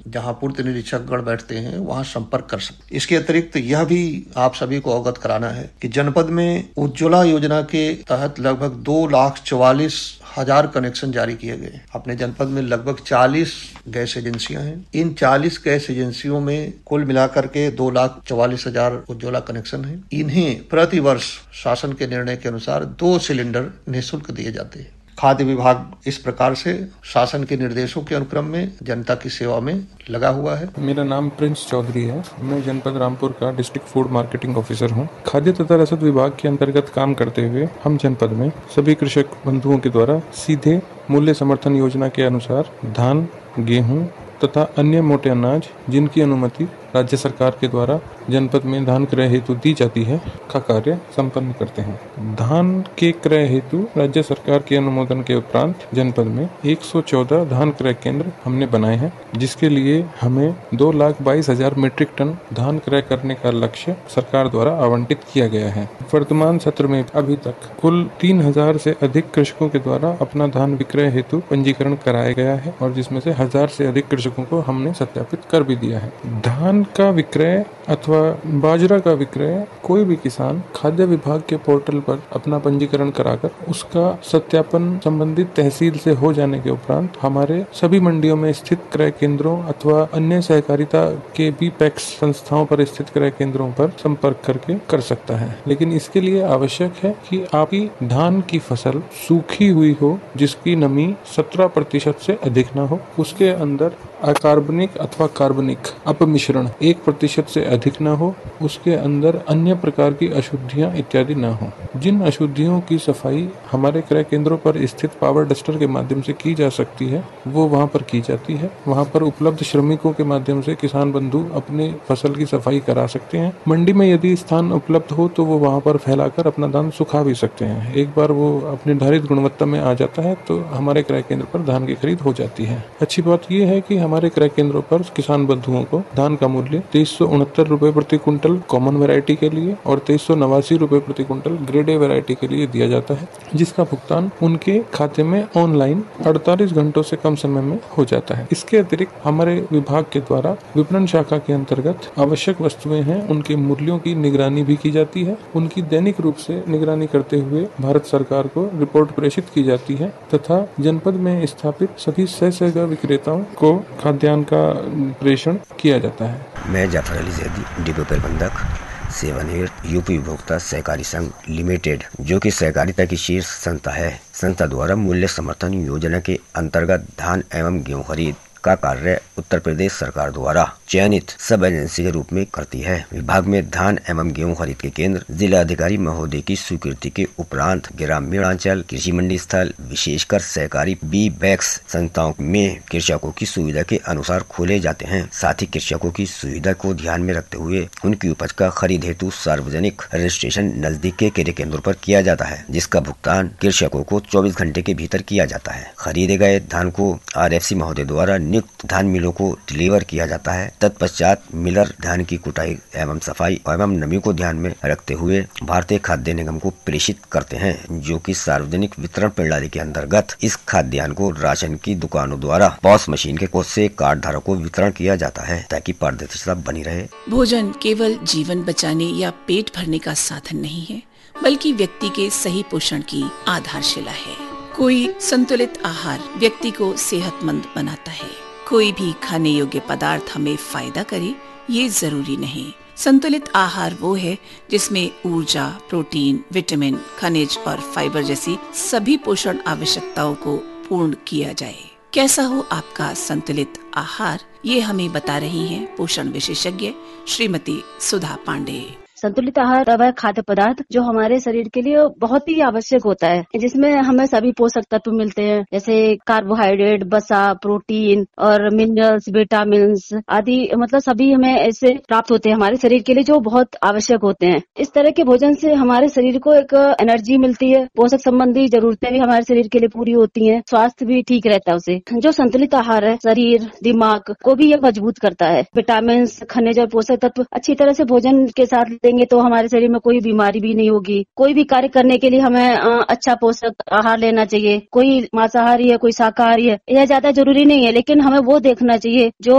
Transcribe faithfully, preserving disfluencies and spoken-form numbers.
जहां पूर्ति निरीक्षक गण बैठते हैं वहां संपर्क कर सकते। इसके अतिरिक्त यह भी आप सभी को अवगत कराना है कि जनपद में उज्ज्वला योजना के तहत लगभग दो लाख चौवालीस हजार कनेक्शन जारी किए गए। अपने जनपद में लगभग चालीस गैस एजेंसियां हैं। इन चालीस गैस एजेंसियों में कुल मिलाकर के दो लाख चौवालीस हजार उज्ज्वला कनेक्शन हैं। इन्हें प्रति वर्ष शासन के निर्णय के अनुसार दो सिलेंडर निःशुल्क दिए जाते हैं। खाद्य विभाग इस प्रकार से शासन के निर्देशों के अनुक्रम में जनता की सेवा में लगा हुआ है। मेरा नाम प्रिंस चौधरी है। मैं जनपद रामपुर का डिस्ट्रिक्ट फूड मार्केटिंग ऑफिसर हूं। खाद्य तथा रसद विभाग के अंतर्गत काम करते हुए हम जनपद में सभी कृषक बंधुओं के द्वारा सीधे मूल्य समर्थन योजना के अनुसार धान, गेहूं तथा अन्य मोटे अनाज जिनकी अनुमति राज्य सरकार के द्वारा जनपद में धान क्रय हेतु दी जाती है का कार्य संपन्न करते हैं। धान के क्रय हेतु राज्य सरकार के अनुमोदन के उपरांत जनपद में एक सौ चौदह धान क्रय केंद्र हमने बनाए हैं, जिसके लिए हमें दो लाख बाईस हजार मीट्रिक टन धान क्रय करने का लक्ष्य सरकार द्वारा आवंटित किया गया है। वर्तमान सत्र में अभी तक कुल तीन हजार से अधिक कृषकों के द्वारा अपना धान विक्रय हेतु पंजीकरण कराया गया है और जिसमें से हजार से अधिक कृषकों को हमने सत्यापित कर भी दिया है। धान का विक्रय अथवा बाजरा का विक्रय कोई भी किसान खाद्य विभाग के पोर्टल पर अपना पंजीकरण कराकर उसका सत्यापन संबंधित तहसील से हो जाने के उपरांत हमारे सभी मंडियों में स्थित क्रय केंद्रों अथवा अन्य सहकारिता के बी पैक्स संस्थाओं पर स्थित क्रय केंद्रों पर संपर्क करके कर सकता है। लेकिन इसके लिए आवश्यक है कि आपकी धान की फसल सूखी हुई हो, जिसकी नमी सत्रह प्रतिशत से अधिक न हो, उसके अंदर अकार्बनिक अथवा कार्बनिक अपमिश्रण एक प्रतिशत से अधिक न हो, उसके अंदर अन्य प्रकार की अशुद्धियां इत्यादि न हो। जिन अशुद्धियों की सफाई हमारे क्रय केंद्रों पर स्थित पावर डस्टर के माध्यम से की जा सकती है वो वहां पर की जाती है। वहां पर उपलब्ध श्रमिकों के माध्यम से किसान बंधु अपने फसल की सफाई करा सकते हैं। मंडी में यदि स्थान उपलब्ध हो तो वो वहां पर फैलाकर अपना धान सुखा भी सकते हैं। एक बार वो अपनी निर्धारित गुणवत्ता में आ जाता है तो हमारे क्रय केंद्र पर धान की खरीद हो जाती है। अच्छी बात यह है कि हमारे क्रय केंद्रों पर किसान बंधुओं को धान का मूल्य तेईस सौ उनहत्तर रूपए प्रति क्विंटल कॉमन वैरायटी के लिए और तेईस सौ नवासी रूपए प्रति क्विंटल ग्रेड ए वैरायटी के लिए दिया जाता है, जिसका भुगतान उनके खाते में ऑनलाइन अड़तालीस घंटों से कम समय में हो जाता है। इसके अतिरिक्त हमारे विभाग के द्वारा विपणन शाखा के अंतर्गत आवश्यक वस्तुएं हैं, उनके मूल्यों की निगरानी भी की जाती है। उनकी दैनिक रूप से निगरानी करते हुए भारत सरकार को रिपोर्ट प्रेषित की जाती है तथा जनपद में स्थापित सभी सह सह विक्रेताओं को खाद्यान्न का प्रेषण किया जाता है। मैं जाफर अली जैदी, डिपो प्रबंधक, सेवानिवृत्त यूपी उपभोक्ता सहकारी संघ लिमिटेड, जो कि सहकारिता की शीर्ष संस्था है। संस्था द्वारा मूल्य समर्थन योजना के अंतर्गत धान एवं गेहूं खरीद का कार्य उत्तर प्रदेश सरकार द्वारा चयनित सब एजेंसी के रूप में करती है। विभाग में धान एवं गेहूं खरीद के केंद्र जिला अधिकारी महोदय की स्वीकृति के उपरांत ग्रामीणांचल कृषि मंडी स्थल विशेषकर सहकारी बी बैक्स संस्थाओं में कृषकों की सुविधा के अनुसार खोले जाते हैं। साथ ही कृषकों की सुविधा को ध्यान में रखते हुए उनकी उपज का खरीद हेतु सार्वजनिक रजिस्ट्रेशन नजदीक के क्रय केंद्रों पर किया जाता है, जिसका भुगतान कृषकों को चौबीस घंटे के भीतर किया जाता है। खरीदे गए धान को आर एफ सी महोदय द्वारा नियुक्त धान मिलों को डिलीवर किया जाता है। तत्पश्चात मिलर धान की कुटाई एवं सफाई एवं नमी को ध्यान में रखते हुए भारतीय खाद्य निगम को प्रेषित करते हैं, जो कि सार्वजनिक वितरण प्रणाली के अंतर्गत इस खाद्यान्न को राशन की दुकानों द्वारा पॉस मशीन के कोष से कार्ड धारक को वितरण किया जाता है ताकि पारदर्शिता बनी रहे। भोजन केवल जीवन बचाने या पेट भरने का साधन नहीं है, बल्कि व्यक्ति के सही पोषण की आधारशिला है। कोई संतुलित आहार व्यक्ति को सेहतमंद बनाता है। कोई भी खाने योग्य पदार्थ हमें फायदा करे ये जरूरी नहीं। संतुलित आहार वो है जिसमें ऊर्जा, प्रोटीन, विटामिन, खनिज और फाइबर जैसी सभी पोषण आवश्यकताओं को पूर्ण किया जाए। कैसा हो आपका संतुलित आहार, ये हमें बता रही हैं पोषण विशेषज्ञ श्रीमती सुधा पांडे। संतुलित आहार वह खाद्य पदार्थ जो हमारे शरीर के लिए बहुत ही आवश्यक होता है, जिसमें हमें सभी पोषक तत्व मिलते हैं, जैसे कार्बोहाइड्रेट, वसा, प्रोटीन और मिनरल्स, विटामिन्स आदि, मतलब सभी हमें ऐसे प्राप्त होते हैं हमारे शरीर के लिए जो बहुत आवश्यक होते हैं। इस तरह के भोजन से हमारे शरीर को एक एनर्जी मिलती है, पोषक संबंधी जरूरतें भी हमारे शरीर के लिए पूरी होती हैं, स्वास्थ्य भी ठीक रहता है उसे। जो संतुलित आहार है शरीर दिमाग को भी यह मजबूत करता है। विटामिन, खनिज और पोषक तत्व अच्छी तरह से भोजन के साथ देंगे तो हमारे शरीर में कोई बीमारी भी नहीं होगी। कोई भी कार्य करने के लिए हमें अच्छा पोषक आहार लेना चाहिए। कोई मांसाहारी है, कोई शाकाहारी है, यह ज्यादा जरूरी नहीं है, लेकिन हमें वो देखना चाहिए जो